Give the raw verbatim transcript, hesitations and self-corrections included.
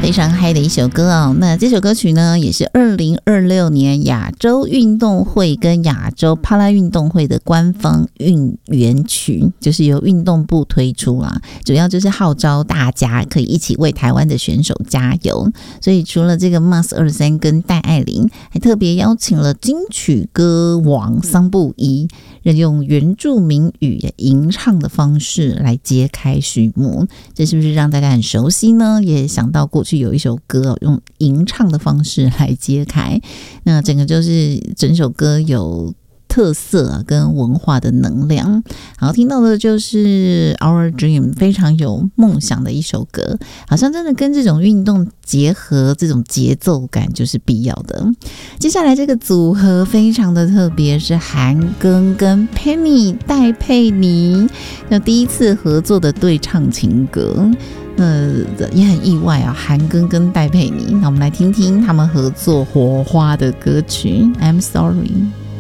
非常嗨的一首歌哦。那这首歌曲呢，也是二零二六年亚洲运动会跟亚洲帕拉运动会的官方应援曲，就是由运动部推出啦，主要就是号召大家可以一起为台湾的选手加油。所以除了这个 M A S 二三跟戴爱玲，还特别邀请了金曲歌王桑布伊，用原住民语吟唱的方式来揭开序幕。这是不是让大家很熟悉呢？也想到过去有一首歌用吟唱的方式来揭开，那整个就是整首歌有特色啊，跟文化的能量。好，听到的就是 Our Dream， 非常有梦想的一首歌，好像真的跟这种运动结合，这种节奏感就是必要的。接下来这个组合非常的特别，是韩庚跟 Penny 戴佩妮那第一次合作的对唱情歌。呃，也很意外啊，韩庚跟戴佩妮。那我们来听听他们合作火花的歌曲 I'm Sorry。